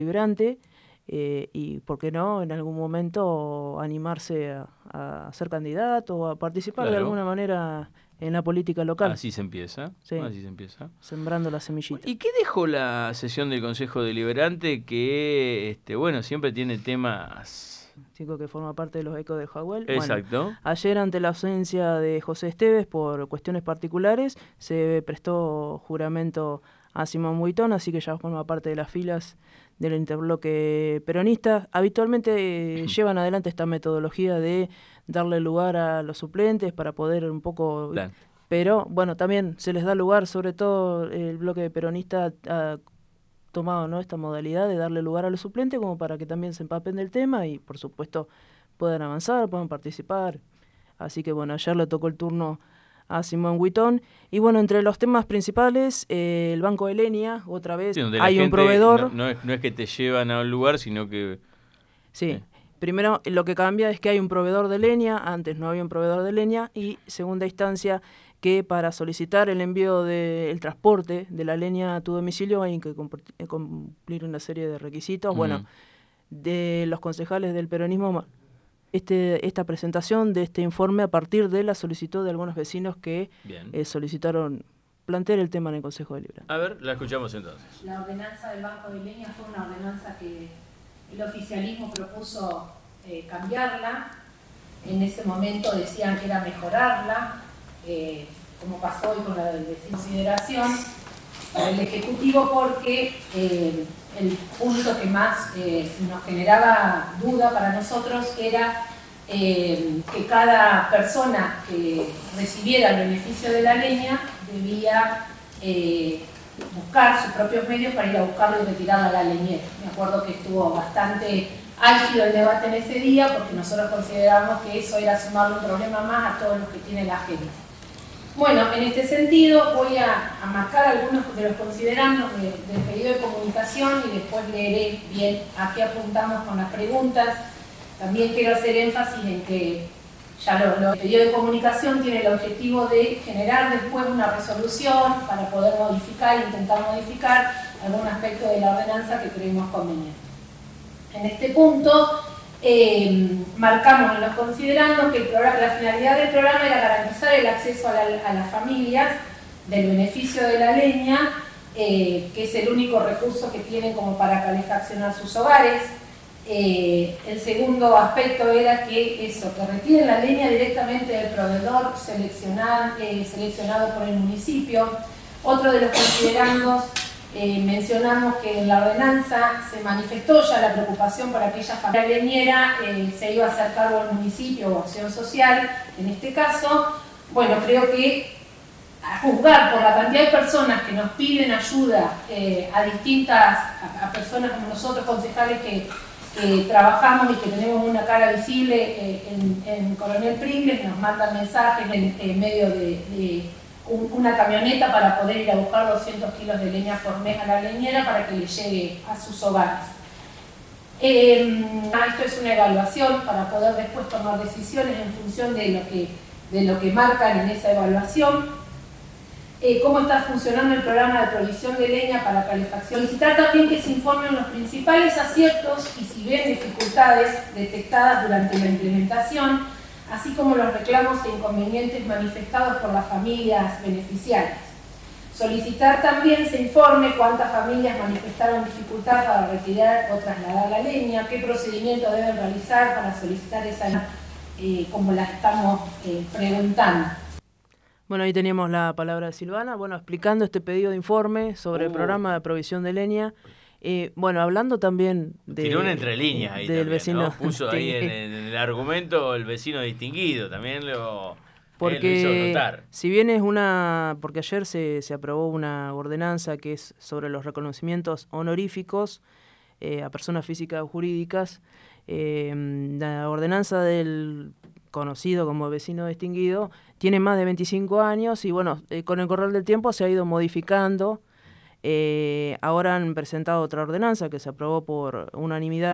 deliberante y, ¿por qué no?, en algún momento animarse a ser candidato o a participar de alguna manera en la política local. Así se empieza. Sí, así se empieza. Sembrando la semillita. ¿Y qué dejó la sesión del Consejo Deliberante que, siempre tiene temas? Chico que forma parte de los Ecos del Jagüel. Exacto. Bueno, ayer, ante la ausencia de José Esteves por cuestiones particulares, se prestó juramento a Simón Buitón, así que ya forma parte de las filas del interbloque peronista. Habitualmente llevan adelante esta metodología de darle lugar a los suplentes para poder un poco... Claro. Pero, bueno, también se les da lugar, sobre todo el bloque peronista ha tomado, ¿no?, esta modalidad de darle lugar a los suplentes como para que también se empapen del tema y, por supuesto, puedan avanzar, puedan participar. Así que, bueno, ayer le tocó el turno a Simón Buitón. Y, bueno, entre los temas principales, el Banco de Lenia, otra vez, Sí, hay un proveedor. No es que te llevan a un lugar, sino que... Sí. Primero, lo que cambia es que hay un proveedor de leña, antes no había un proveedor de leña, y segunda instancia, que para solicitar el envío del transporte de la leña a tu domicilio hay que cumplir una serie de requisitos. Bueno, de los concejales del peronismo, esta presentación de este informe a partir de la solicitud de algunos vecinos que solicitaron plantear el tema en el Consejo Deliberante. A ver, la escuchamos entonces. La ordenanza del Banco de Leña fue una ordenanza que el oficialismo propuso cambiarla. En ese momento decían que era mejorarla, como pasó hoy con la desconsideración para el Ejecutivo, porque el punto que más nos generaba duda para nosotros era que cada persona que recibiera el beneficio de la leña debía buscar sus propios medios para ir a buscarlo y retirarla a la leñera. Me acuerdo que estuvo bastante álgido el debate en ese día porque nosotros consideramos que eso era sumarle un problema más a todos los que tiene la gente. Bueno, en este sentido voy a marcar algunos de los considerandos del pedido de comunicación y después leeré bien a qué apuntamos con las preguntas. También quiero hacer énfasis en que ya el pedido de comunicación tiene el objetivo de generar después una resolución para poder intentar modificar algún aspecto de la ordenanza que creemos conveniente. En este punto marcamos en los considerandos que la finalidad del programa era garantizar el acceso a las familias del beneficio de la leña, que es el único recurso que tienen como para calefaccionar sus hogares. El segundo aspecto era que retiren la leña directamente del proveedor seleccionado por el municipio. Otro de los considerandos, mencionamos que en la ordenanza se manifestó ya la preocupación por aquella familia leñera, se iba a hacer cargo al municipio o acción social, en este caso. Bueno, creo que a juzgar por la cantidad de personas que nos piden ayuda a personas como nosotros, concejales que trabajamos y que tenemos una cara visible en Coronel Pringles, nos mandan mensajes en medio de una camioneta para poder ir a buscar 200 kilos de leña por mes a la leñera para que les llegue a sus hogares. Esto es una evaluación para poder después tomar decisiones en función de lo que marcan en esa evaluación. Cómo está funcionando el programa de provisión de leña para calefacción. Solicitar también que se informen los principales aciertos y si ven dificultades detectadas durante la implementación, así como los reclamos e inconvenientes manifestados por las familias beneficiarias. Solicitar también se informe cuántas familias manifestaron dificultad para retirar o trasladar la leña, qué procedimiento deben realizar para solicitar esa como la estamos preguntando. Bueno, ahí teníamos la palabra de Silvana, explicando este pedido de informe sobre el programa de provisión de leña. Hablando también de... Tiró una entre líneas ahí del también, vecino, ¿no? Puso ahí en el argumento el vecino distinguido, también lo hizo notar. Si bien es porque ayer se aprobó una ordenanza que es sobre los reconocimientos honoríficos a personas físicas o jurídicas, la ordenanza del conocido como vecino distinguido tiene más de 25 años y con el correr del tiempo se ha ido modificando. Ahora han presentado otra ordenanza que se aprobó por unanimidad